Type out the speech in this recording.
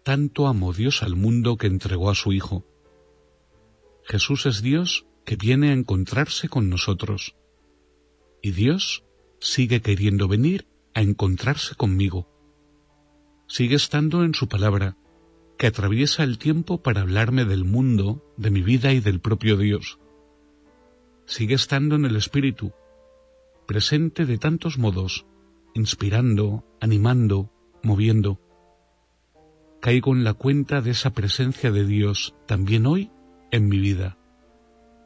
tanto amó Dios al mundo que entregó a su Hijo. Jesús es Dios que viene a encontrarse con nosotros. Y Dios sigue queriendo venir a encontrarse conmigo. Sigue estando en su palabra, que atraviesa el tiempo para hablarme del mundo, de mi vida y del propio Dios. Sigue estando en el Espíritu, presente de tantos modos, inspirando, animando, moviendo. Caigo en la cuenta de esa presencia de Dios también hoy en mi vida.